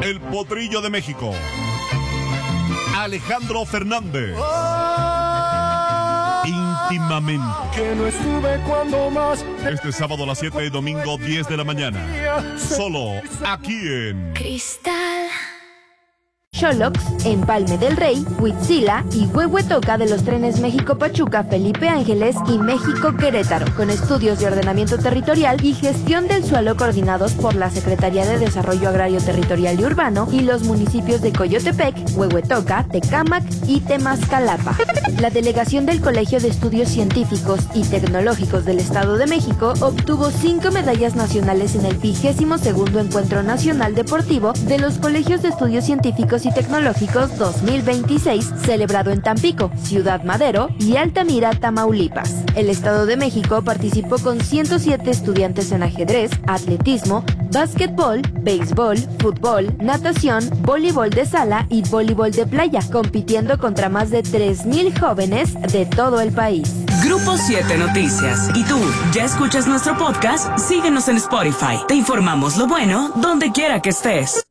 El Potrillo de México, Alejandro Fernández. Íntimamente. Que no estuve cuando más. Este sábado a las 7 y domingo 10 de la mañana. Solo aquí en Cristal. Xolox, Empalme del Rey, Huitzila y Huehuetoca de los trenes México-Pachuca, Felipe Ángeles y México-Querétaro, con estudios de ordenamiento territorial y gestión del suelo coordinados por la Secretaría de Desarrollo Agrario Territorial y Urbano y los municipios de Coyotepec, Huehuetoca, Tecámac y Temascalapa. La delegación del Colegio de Estudios Científicos y Tecnológicos del Estado de México obtuvo 5 medallas nacionales en el 22º Encuentro Nacional Deportivo de los Colegios de Estudios Científicos y Tecnológicos 2026, celebrado en Tampico, Ciudad Madero y Altamira, Tamaulipas. El Estado de México participó con 107 estudiantes en ajedrez, atletismo, básquetbol, béisbol, fútbol, natación, voleibol de sala y voleibol de playa, compitiendo contra más de 3,000 jóvenes de todo el país. Grupo 7 Noticias. ¿Y tú, ya escuchas nuestro podcast? Síguenos en Spotify. Te informamos lo bueno donde quiera que estés.